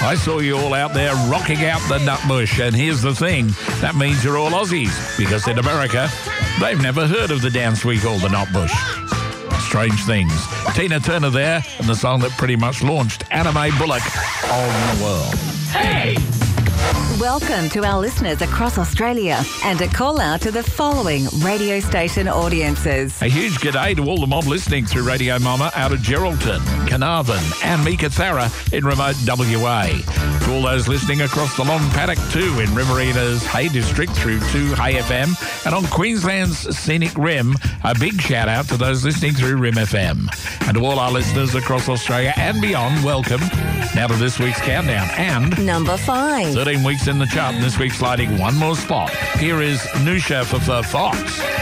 I saw you all out there rocking out the Nutbush, and here's the thing, that means you're all Aussies, because in America, they've never heard of the dance we call the Nutbush. Strange things. Tina Turner there, and the song that pretty much launched Anime Bullock on the world. Hey! Welcome to our listeners across Australia and a call out to the following radio station audiences. A huge g'day to all the mob listening through Radio Mama out of Geraldton, Carnarvon and Meekatharra in remote WA. To all those listening across the Long Paddock too in Riverina's Hay District through 2 Hay FM and on Queensland's Scenic Rim, a big shout out to those listening through Rim FM. And to all our listeners across Australia and beyond, welcome. Now to this week's countdown and... Number 5. 13 weeks in the chart and this week sliding one more spot. Here is Nusha for Fox.